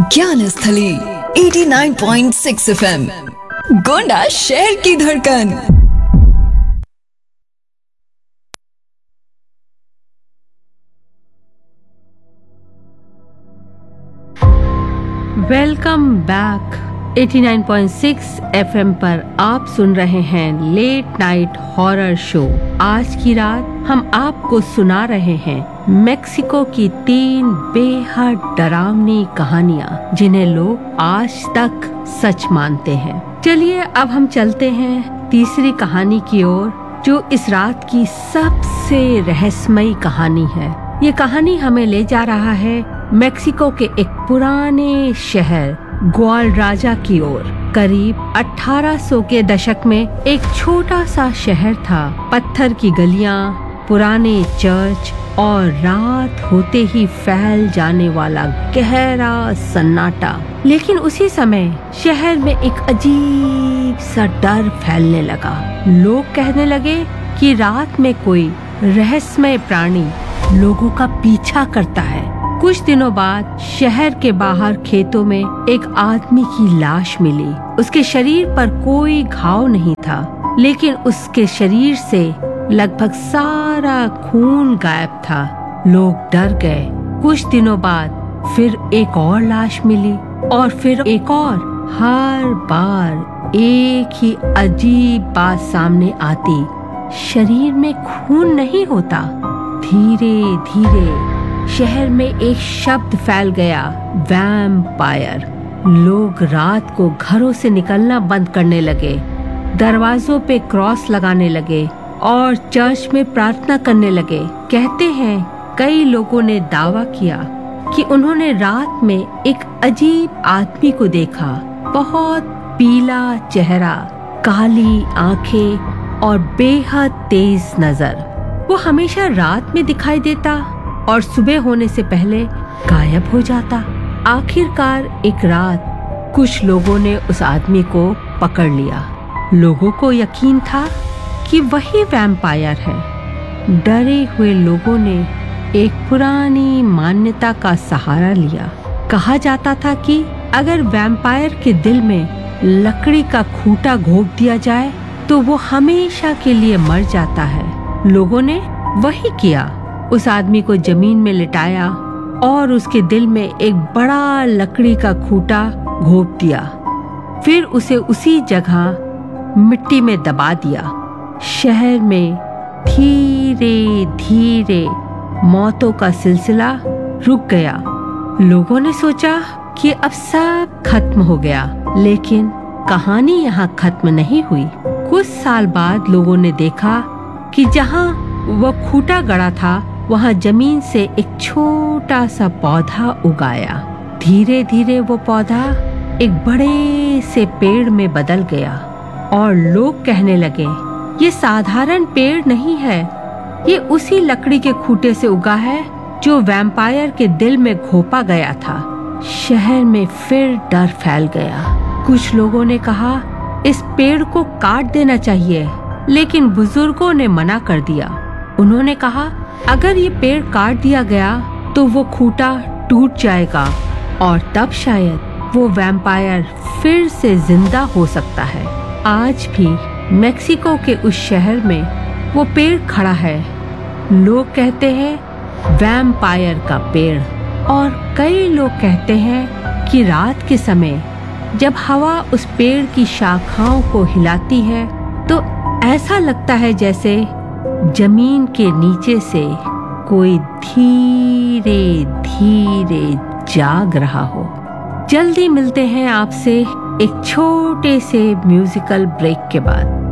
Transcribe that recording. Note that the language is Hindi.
ज्ञान स्थली 89.6 FM, गोंडा शहर की धड़कन। Welcome back. 89.6 FM पर आप सुन रहे हैं लेट नाइट हॉरर शो। आज की रात हम आपको सुना रहे हैं मेक्सिको की 3 बेहद डरावनी कहानियाँ, जिन्हें लोग आज तक सच मानते हैं। चलिए अब हम चलते हैं तीसरी कहानी की ओर, जो इस रात की सबसे रहस्यमयी कहानी है। ये कहानी हमें ले जा रहा है मेक्सिको के एक पुराने शहर ग्वालराजा की ओर। करीब 1800 के दशक में एक छोटा सा शहर था। पत्थर की गलियां, पुराने चर्च और रात होते ही फैल जाने वाला गहरा सन्नाटा। लेकिन उसी समय शहर में एक अजीब सा डर फैलने लगा। लोग कहने लगे कि रात में कोई रहस्यमय प्राणी लोगों का पीछा करता है। कुछ दिनों बाद शहर के बाहर खेतों में एक आदमी की लाश मिली। उसके शरीर पर कोई घाव नहीं था, लेकिन उसके शरीर से लगभग सारा खून गायब था। लोग डर गए। कुछ दिनों बाद फिर एक और लाश मिली और फिर एक और। हर बार एक ही अजीब बात सामने आती, शरीर में खून नहीं होता। धीरे धीरे शहर में एक शब्द फैल गया, वैम्पायर। लोग रात को घरों से निकलना बंद करने लगे, दरवाजों पे क्रॉस लगाने लगे और चर्च में प्रार्थना करने लगे। कहते हैं कई लोगों ने दावा किया कि उन्होंने रात में एक अजीब आदमी को देखा। बहुत पीला चेहरा, काली आंखें और बेहद तेज नजर। वो हमेशा रात में दिखाई देता और सुबह होने से पहले गायब हो जाता। आखिरकार एक रात कुछ लोगों ने उस आदमी को पकड़ लिया। लोगों को यकीन था कि वही वैम्पायर है। डरे हुए लोगों ने एक पुरानी मान्यता का सहारा लिया। कहा जाता था कि अगर वैम्पायर के दिल में लकड़ी का खूंटा घोंप दिया जाए तो वो हमेशा के लिए मर जाता है। लोगों ने वही किया। उस आदमी को जमीन में लिटाया और उसके दिल में एक बड़ा लकड़ी का खूंटा घोंप दिया। फिर उसे उसी जगह मिट्टी में दबा दिया। शहर में धीरे धीरे मौतों का सिलसिला रुक गया। लोगों ने सोचा कि अब सब खत्म हो गया, लेकिन कहानी यहाँ खत्म नहीं हुई। कुछ साल बाद लोगों ने देखा कि जहाँ वह खूंटा गड़ा था, वहाँ जमीन से एक छोटा सा पौधा उगाया। धीरे धीरे वो पौधा एक बड़े से पेड़ में बदल गया और लोग कहने लगे, ये साधारण पेड़ नहीं है, ये उसी लकड़ी के खूंटे से उगा है जो वैम्पायर के दिल में घोंपा गया था। शहर में फिर डर फैल गया। कुछ लोगों ने कहा इस पेड़ को काट देना चाहिए, लेकिन बुजुर्गों ने मना कर दिया। उन्होंने कहा अगर ये पेड़ काट दिया गया तो वो खूंटा टूट जाएगा और तब शायद वो वैम्पायर फिर से जिंदा हो सकता है। आज भी मेक्सिको के उस शहर में वो पेड़ खड़ा है। लोग कहते हैं वैम्पायर का पेड़। और कई लोग कहते हैं कि रात के समय जब हवा उस पेड़ की शाखाओं को हिलाती है तो ऐसा लगता है जैसे जमीन के नीचे से कोई धीरे धीरे जाग रहा हो। जल्दी मिलते हैं आपसे एक छोटे से म्यूजिकल ब्रेक के बाद।